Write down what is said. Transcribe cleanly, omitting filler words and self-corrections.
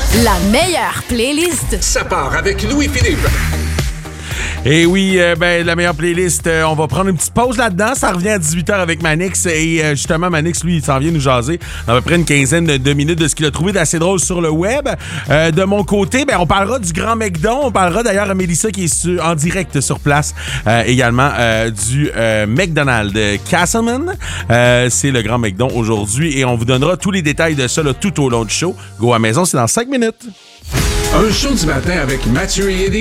La meilleure playlist. Ça part avec Louis-Philippe. Et oui, la meilleure playlist, on va prendre une petite pause là-dedans. Ça revient à 18h avec Manix. Et justement, Manix, lui, il s'en vient nous jaser à peu près une quinzaine de minutes de ce qu'il a trouvé d'assez drôle sur le web. De mon côté, on parlera du Grand McDo. On parlera d'ailleurs à Mélissa qui est en direct sur place également du McDonald's de Castleman. C'est le Grand McDo aujourd'hui. Et on vous donnera tous les détails de ça là, tout au long du show. Go à la maison, c'est dans 5 minutes. Un show du matin avec Mathieu et Eddie.